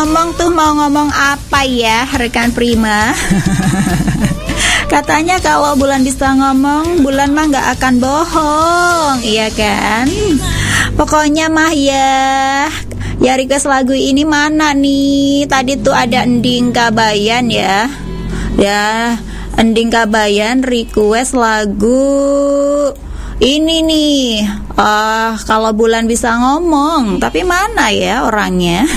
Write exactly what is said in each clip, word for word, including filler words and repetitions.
ngomong tuh mau ngomong apa ya rekan Prima? Katanya kalau bulan bisa ngomong, bulan mah gak akan bohong, iya kan? Pokoknya mah ya, ya request lagu ini mana nih? Tadi tuh ada Ending Kabayan ya. Ya, Ending Kabayan request lagu ini nih. Ah, uh, kalau bulan bisa ngomong, tapi mana ya orangnya?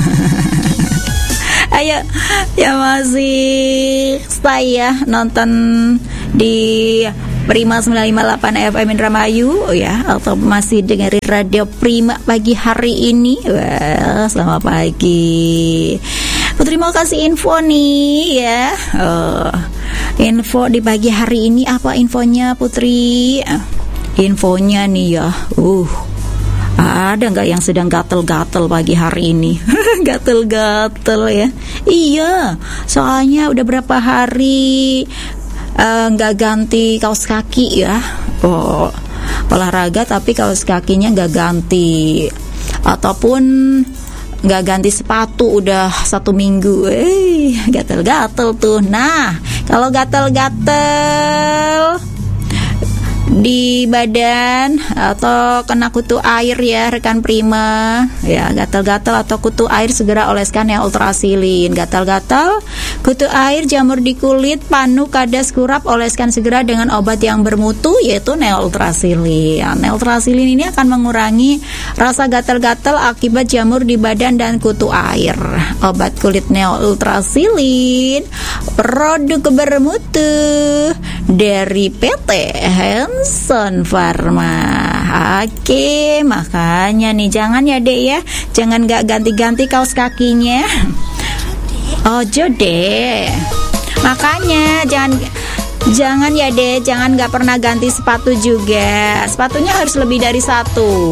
Ayo, ya masih saya nonton di Prima sembilan lima delapan F M Indramayu ya, atau masih dengerin Radio Prima pagi hari ini. Wah, selamat pagi. Putri mau kasih info nih ya. Oh, info di pagi hari ini apa infonya Putri? Infonya nih ya. Uh. Ada nggak yang sedang gatel-gatel pagi hari ini? Gatel-gatel ya. Iya, soalnya udah berapa hari nggak uh, ganti kaos kaki ya. Oh, olahraga tapi kaos kakinya nggak ganti, ataupun nggak ganti sepatu udah satu minggu. Eh, gatel-gatel tuh. Nah, kalau gatel-gatel di badan atau kena kutu air ya rekan Prima ya, gatal-gatal atau kutu air segera oleskan Neo Ultrasilin. Gatal-gatal kutu air, jamur di kulit, panu, kadas, kurap, oleskan segera dengan obat yang bermutu yaitu Neo Ultrasilin. Ya, Neo Ultrasilin ini akan mengurangi rasa gatal-gatal akibat jamur di badan dan kutu air. Obat kulit Neo Ultrasilin produk bermutu dari P T Hanson Pharma. Oke, makanya nih jangan ya dek ya, jangan gak ganti-ganti kaos kakinya. Ojo deh, makanya jangan jangan ya dek, jangan gak pernah ganti sepatu juga. Sepatunya harus lebih dari satu.